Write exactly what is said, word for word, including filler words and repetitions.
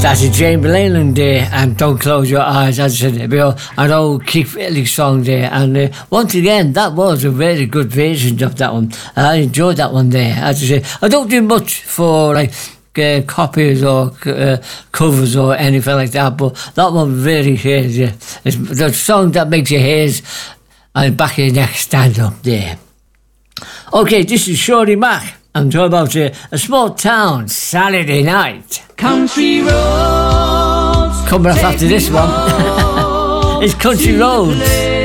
That's a Jane Leyland Day and Don't Close Your Eyes, as I said, an old Keith Whitley song there. And uh, once again, that was a very good version of that one. I enjoyed that one there. As I say, I don't do much for like uh, copies or uh, covers or anything like that, but that one really is, yeah. It's the song that makes your hairs and back of your neck stand up there. Okay, this is Shorty Mac. I'm talking about uh, a small town, Saturday night. Country roads. Coming up after this one. It's Country Roads.